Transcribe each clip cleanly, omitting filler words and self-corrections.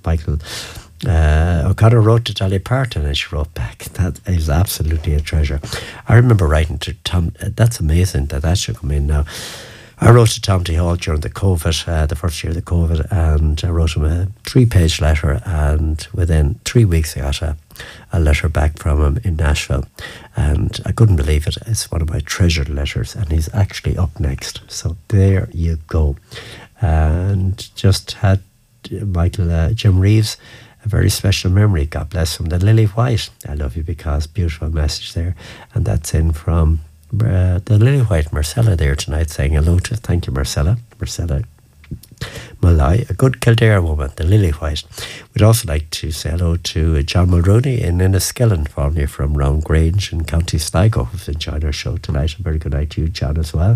Michael O'Connor wrote to Dolly Parton and she wrote back. That is absolutely a treasure. I remember writing to Tom. That's amazing that should come in now. I wrote to Tom T. Hall during the COVID, the first year of the COVID, and I wrote him a 3-page letter, and within 3 weeks I got a letter back from him in Nashville, and I couldn't believe it. It's one of my treasured letters, and he's actually up next. So there you go. And just had Michael, Jim Reeves, a very special memory. God bless him. The Lily White, I love you because, beautiful message there. And that's in from the Lily White, Marcella there tonight, saying hello to. Thank you, Marcella. Marcella Malloy, a good Kildare woman, the Lily White. We'd also like to say hello to John Mulrooney in Enniskillen, following you from Round Grange in County Sligo, who's enjoying our show tonight. A very good night to you, John, as well.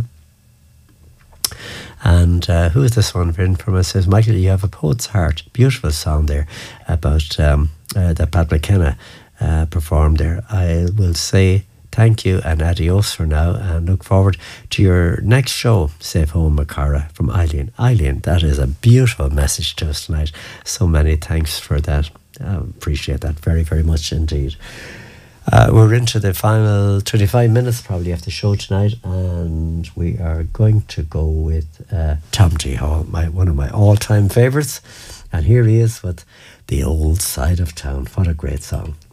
And who is this one from us? Says, Michael, you have a poet's heart. Beautiful song there about that Pat McKenna performed there. I will say thank you and adios for now, and look forward to your next show, Safe Home Macara, from Eileen. Eileen, that is a beautiful message to us tonight. So many thanks for that. I appreciate that very, very much indeed. We're into the final 25 minutes probably of the show tonight, and we are going to go with Tom T. Hall, one of my all-time favourites. And here he is with The Old Side of Town. What a great song.